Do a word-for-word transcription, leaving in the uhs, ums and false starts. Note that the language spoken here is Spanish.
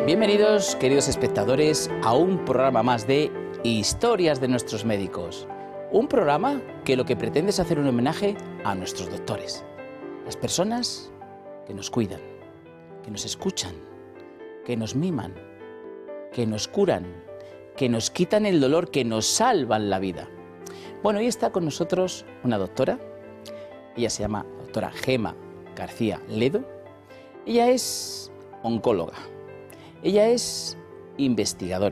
Bienvenidos, queridos espectadores, a un programa más de Historias de nuestros médicos. Un programa que lo que pretende es hacer un homenaje a nuestros doctores, las personas que nos cuidan, que nos escuchan, que nos miman, que nos curan, que nos quitan el dolor, que nos salvan la vida. Bueno, hoy está con nosotros una doctora. Ella se llama doctora Gema García Ledo. Ella es oncóloga. Ella es investigadora.